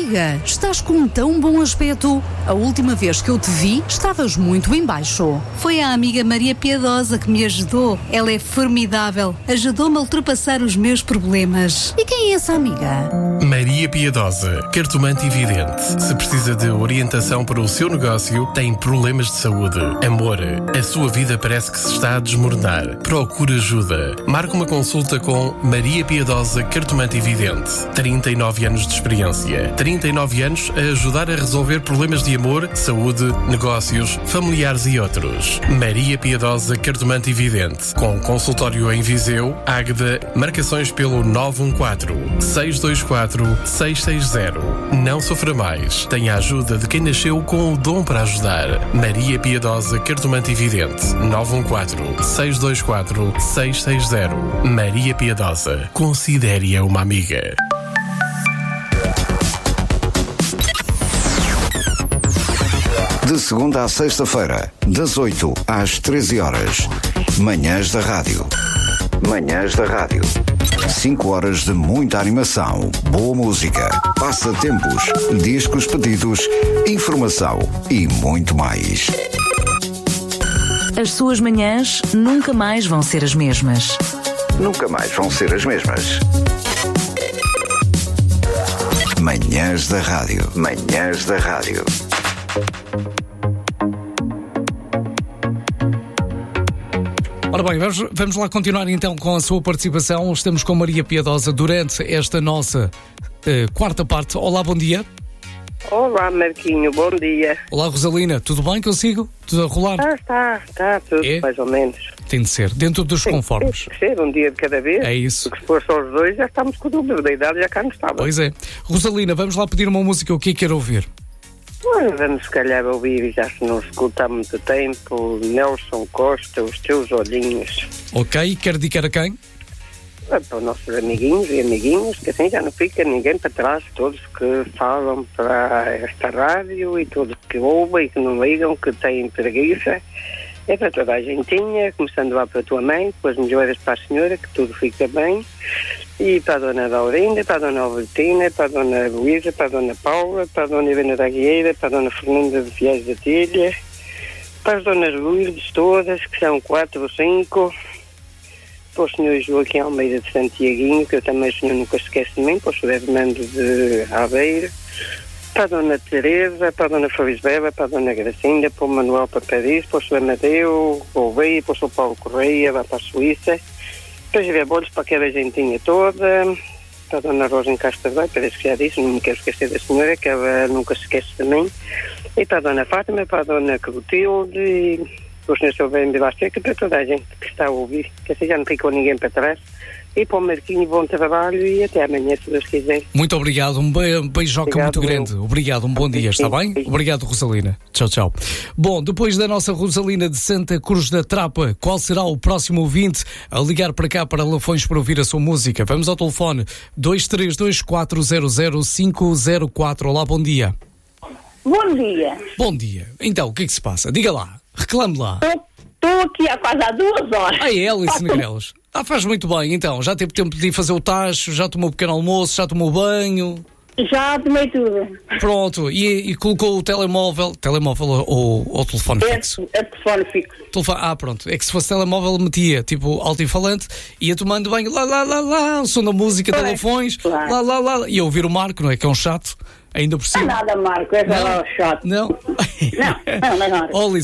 amiga, estás com um tão bom aspecto. A última vez que eu te vi, estavas muito em baixo. Foi a amiga Maria Piedosa que me ajudou. Ela é formidável. Ajudou-me a ultrapassar os meus problemas. E quem é essa amiga? Maria Piedosa, cartomante e vidente. Se precisa de orientação para o seu negócio, tem problemas de saúde, amor, a sua vida parece que se está a desmoronar. Procure ajuda. Marque uma consulta com Maria Piedosa, cartomante e vidente. 39 anos de experiência. 39 anos a ajudar a resolver problemas de amor, saúde, negócios, familiares e outros. Maria Piedosa, cartomante e vidente. Com consultório em Viseu, Águeda, marcações pelo 914-624-660. Não sofra mais. Tenha a ajuda de quem nasceu com o dom para ajudar. Maria Piedosa, cartomante e vidente. 914-624-660. Maria Piedosa. Considere-a uma amiga. De segunda à sexta-feira, das 8 às 13 horas. Manhãs da Rádio. Manhãs da Rádio. 5 horas de muita animação, boa música, passatempos, discos pedidos, informação e muito mais. As suas manhãs nunca mais vão ser as mesmas. Nunca mais vão ser as mesmas. Manhãs da Rádio. Manhãs da Rádio. Ora bem, vamos lá continuar então com a sua participação. Estamos com Maria Piedosa durante esta nossa quarta parte. Olá, bom dia. Olá, Marquinho, bom dia. Olá, Rosalina, tudo bem consigo? Tudo a rolar? Está tudo mais ou menos. Tem de ser, dentro dos conformes. Tem de ser, um dia de cada vez. É isso. Porque se for só os dois, já estamos com o dobro da idade, já cá não estava. Pois é. Rosalina, vamos lá pedir uma música, o que é que quer ouvir? Vamos se calhar ouvir, já se não escuta há muito tempo, Nelson Costa, Os Teus Olhinhos. Ok, quer dedicar a quem? Para os nossos amiguinhos e amiguinhas, que assim já não fica ninguém para trás, todos que falam para esta rádio e todos que ouvem e que não ligam, que têm preguiça. É para toda a gentinha, começando lá para a tua mãe, depois melhoras para a senhora, que tudo fica bem. E para a dona Daurinda, para a dona Albertina, para a dona Luísa, para a dona Paula, para a dona Helena da Guieira, para a dona Fernanda de Fiéis da Tilha, para as donas Lourdes todas, que são 4 ou 5, para o senhor Joaquim Almeida de Santiaguinho, que eu também o senhor nunca se esquece de mim, para o senhor Edmando de Aveiro, para a dona Teresa, para a dona Felisbela, para a dona Gracinda, para o Manuel para Paris, para o senhor Amadeu, para o Veio, para o senhor Paulo Correia, lá para a Suíça, para os Bolos, para aquela gentinha toda, para a dona Rosa em Castro Verde, parece que já disse, não me quero esquecer da senhora, que ela nunca se esquece de mim, e para a dona Fátima, para a dona Clotilde, e para o senhor Silvério de Basteca, para toda a gente que está a ouvir, que assim já não ficou ninguém para trás. E para o Marquinho, bom trabalho e até amanhã, se Deus quiser. Muito obrigado, um beijoca muito grande. Obrigado, um bom dia, está bem? Obrigado, Rosalina. Tchau, tchau. Bom, depois da nossa Rosalina de Santa Cruz da Trapa, qual será o próximo ouvinte a ligar para cá para Lafões para ouvir a sua música? Vamos ao telefone 232-400-504. Olá, bom dia. Bom dia. Bom dia. Então, o que é que se passa? Diga lá, reclame lá. Estou aqui há quase 2 horas. Ah, é, Alice Negrelos. Faz muito bem, então. Já teve tempo de ir fazer o tacho, já tomou um pequeno almoço, já tomou banho. Já tomei tudo. Pronto, e colocou o telemóvel ou telefone fixo? É telefone fixo. Pronto. É que se fosse telemóvel metia, tipo, alto-falante, ia tomando banho, lá, o som da música, telefões, claro. lá. E a ouvir o Marco, não é? Que é um chato, ainda por cima. Não é nada, Marco, é chato. Não? Não, não é nada.